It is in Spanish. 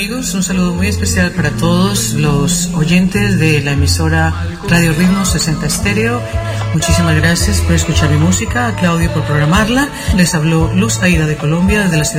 amigos? Un saludo muy especial para todos los oyentes de la emisora Radio Ritmo 60 Estéreo. Muchísimas gracias por escuchar mi música, a Claudio por programarla. Les habló Luz Aida de Colombia, desde la ciudad